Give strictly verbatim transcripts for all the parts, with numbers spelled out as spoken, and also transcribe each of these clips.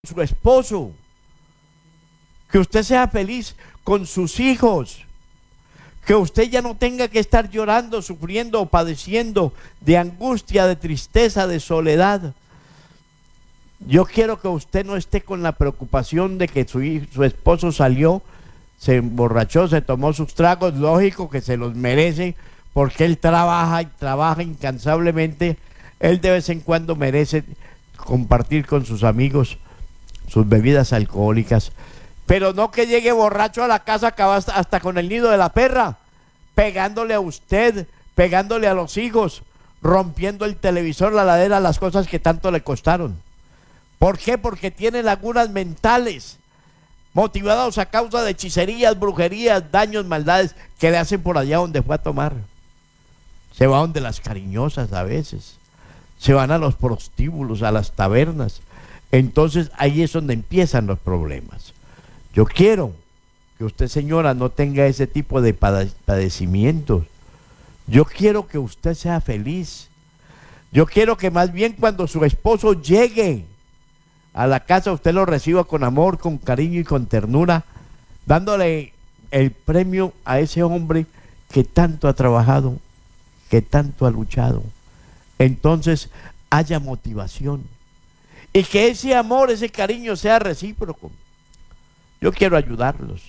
su esposo, que usted sea feliz con sus hijos, que usted ya no tenga que estar llorando, sufriendo o padeciendo de angustia, de tristeza, de soledad. Yo quiero que usted no esté con la preocupación de que su, hijo, su esposo salió, se emborrachó, se tomó sus tragos, lógico que se los merece, porque él trabaja y trabaja incansablemente. Él de vez en cuando merece compartir con sus amigos sus bebidas alcohólicas, pero no que llegue borracho a la casa, acaba hasta, hasta con el nido de la perra, pegándole a usted, pegándole a los hijos, rompiendo el televisor, la ladera, las cosas que tanto le costaron. ¿Por qué? Porque tiene lagunas mentales, motivados a causa de hechicerías, brujerías, daños, maldades que le hacen por allá donde fue a tomar. Se va donde las cariñosas a veces, se van a los prostíbulos, a las tabernas. Entonces ahí es donde empiezan los problemas. Yo quiero que usted, señora, no tenga ese tipo de padecimientos. Yo quiero que usted sea feliz. Yo quiero que más bien cuando su esposo llegue a la casa, usted lo reciba con amor, con cariño y con ternura, dándole el premio a ese hombre que tanto ha trabajado, que tanto ha luchado. Entonces haya motivación. Y que ese amor, ese cariño sea recíproco. Yo quiero ayudarlos.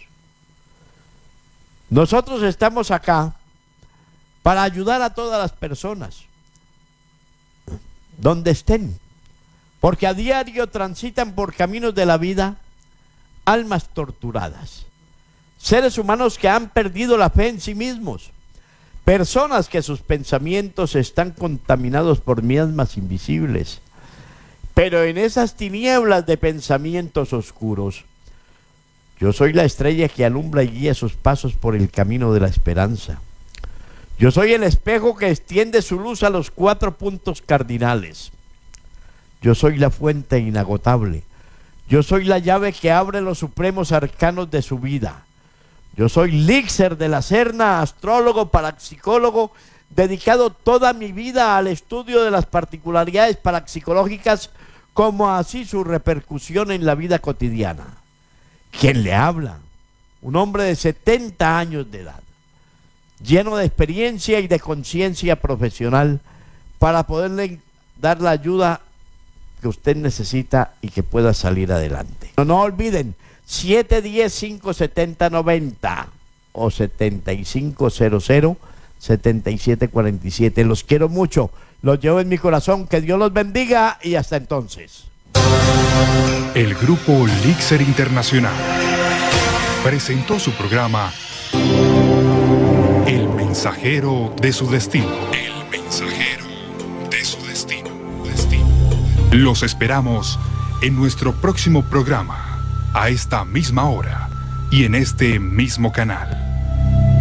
Nosotros estamos acá para ayudar a todas las personas, donde estén. Porque a diario transitan por caminos de la vida almas torturadas. Seres humanos que han perdido la fe en sí mismos. Personas que sus pensamientos están contaminados por miasmas invisibles. Pero en esas tinieblas de pensamientos oscuros, yo soy la estrella que alumbra y guía sus pasos por el camino de la esperanza. Yo soy el espejo que extiende su luz a los cuatro puntos cardinales. Yo soy la fuente inagotable. Yo soy la llave que abre los supremos arcanos de su vida. Yo soy Líxer de la Serna, astrólogo, parapsicólogo, dedicado toda mi vida al estudio de las particularidades parapsicológicas, como así su repercusión en la vida cotidiana. ¿Quién le habla? Un hombre de setenta años de edad, lleno de experiencia y de conciencia profesional para poderle dar la ayuda que usted necesita y que pueda salir adelante. No, no olviden, siete uno cero, cinco siete cero, nueve cero o setenta y cinco cero cero, setenta y siete cuarenta y siete. Los quiero mucho, los llevo en mi corazón, que Dios los bendiga y hasta entonces. El Grupo Líxer Internacional presentó su programa El Mensajero de su Destino. El Mensajero de su Destino. Destino. Los esperamos en nuestro próximo programa, a esta misma hora y en este mismo canal.